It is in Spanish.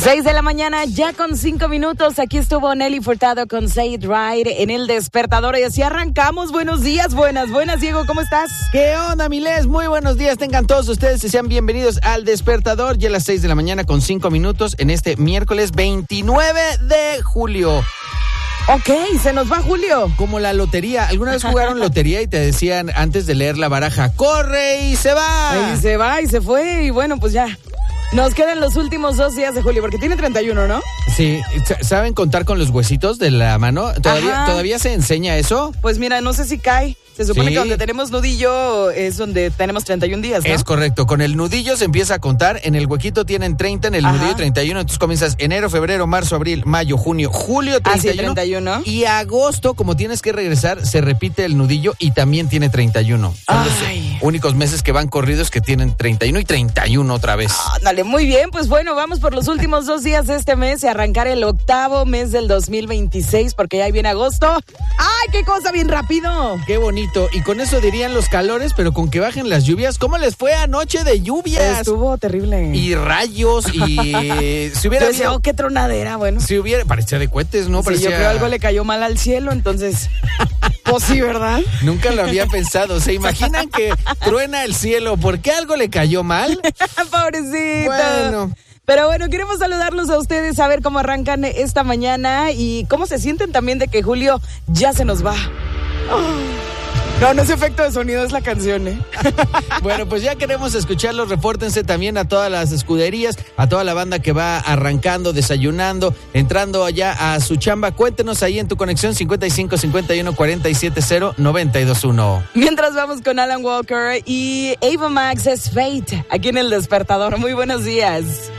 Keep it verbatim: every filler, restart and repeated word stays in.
Seis de la mañana, ya con cinco minutos. Aquí estuvo Nelly Furtado con Say It Right en El Despertador. Y así arrancamos. Buenos días, buenas, buenas. Diego, ¿cómo estás? ¿Qué onda, Miles? Muy buenos días. Tengan todos ustedes y sean bienvenidos al Despertador. Ya a las seis de la mañana con cinco minutos en este miércoles veintinueve de julio. Ok, se nos va Julio. Como la lotería. ¿Alguna vez jugaron lotería y te decían antes de leer la baraja, corre y se va? Y se va y se fue y bueno, pues ya. Nos quedan los últimos dos días de julio, porque tiene treinta y uno, ¿no? Sí, ¿saben contar con los huesitos de la mano? ¿Todavía, ¿todavía se enseña eso? Pues mira, no sé si cae. Se supone sí. que donde tenemos nudillo es donde tenemos treinta y un días, ¿no? Es correcto, con el nudillo se empieza a contar, en el huequito tienen treinta, en el Ajá. nudillo treinta y uno, entonces comienzas enero, febrero, marzo, abril, mayo, junio, julio treinta y uno, ah, sí, treinta y uno. Y agosto, como tienes que regresar, se repite el nudillo y también tiene treinta y uno. Son Ay. los únicos meses que van corridos que tienen treinta y uno y treinta y uno otra vez. Ah, dale, muy bien, pues bueno, vamos por los últimos dos días de este mes y arrancar el octavo mes del dos mil veintiséis, porque ya viene agosto. ¡Ay, qué cosa bien rápido! Qué bonito, y con eso dirían los calores, pero con que bajen las lluvias. ¿Cómo les fue anoche de lluvias? Estuvo terrible. Y rayos, y si hubiera habido... Oh, qué tronadera, bueno. Si hubiera... Parecía de cohetes, ¿no? Sí, Parecía... yo creo algo le cayó mal al cielo, entonces... Pues sí, ¿verdad? Nunca lo había pensado. ¿Se imaginan que truena el cielo? ¿Por qué algo le cayó mal? Pobrecito. Bueno... Pero bueno, queremos saludarlos a ustedes, a ver cómo arrancan esta mañana y cómo se sienten también de que julio ya se nos va. Oh. No, no es efecto de sonido, es la canción, ¿eh? Bueno, pues ya queremos escucharlos. Repórtense también a todas las escuderías, a toda la banda que va arrancando, desayunando, entrando allá a su chamba. Cuéntenos ahí en tu conexión cincuenta y cinco cincuenta y uno cuarenta y siete cero noventa y dos uno. Mientras vamos con Alan Walker y Ava Max es Fate, aquí en El Despertador. Muy buenos días.